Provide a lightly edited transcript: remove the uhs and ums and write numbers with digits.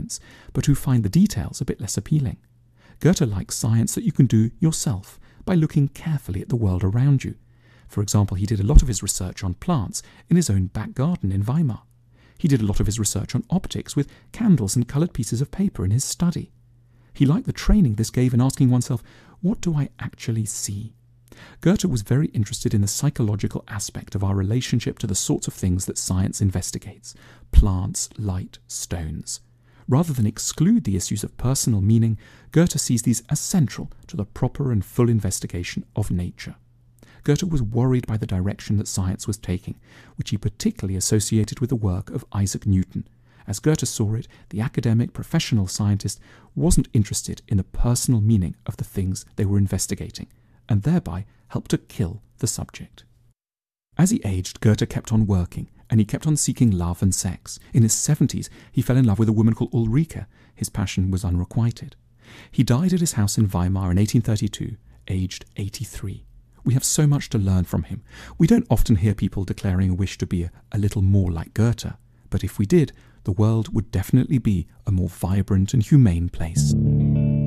science, but who find the details a bit less appealing. Goethe likes science that you can do yourself by looking carefully at the world around you. For example, he did a lot of his research on plants in his own back garden in Weimar. He did a lot of his research on optics with candles and coloured pieces of paper in his study. He liked the training this gave in asking oneself, what do I actually see? Goethe was very interested in the psychological aspect of our relationship to the sorts of things that science investigates: plants, light, stones. Rather than exclude the issues of personal meaning, Goethe sees these as central to the proper and full investigation of nature. Goethe was worried by the direction that science was taking, which he particularly associated with the work of Isaac Newton. As Goethe saw it, the academic, professional scientist wasn't interested in the personal meaning of the things they were investigating, and thereby helped to kill the subject. As he aged, Goethe kept on working, and he kept on seeking love and sex. In his 70s, he fell in love with a woman called Ulrike. His passion was unrequited. He died at his house in Weimar in 1832, aged 83. We have so much to learn from him. We don't often hear people declaring a wish to be a little more like Goethe, but if we did, the world would definitely be a more vibrant and humane place.